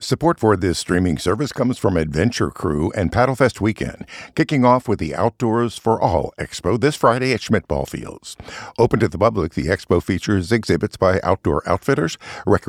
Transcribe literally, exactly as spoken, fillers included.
Support for this streaming service comes from Adventure Crew and Paddlefest Weekend, kicking off with the Outdoors for All Expo this Friday at Schmidt Ball Fields. Open to the public, the expo features exhibits by outdoor outfitters,